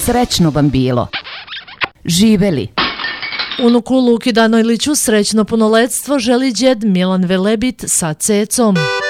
Srećno vam bilo. Živeli. Unuku Luki Danojliću srećno punoletstvo želi djed Milan Velebit sa cecom.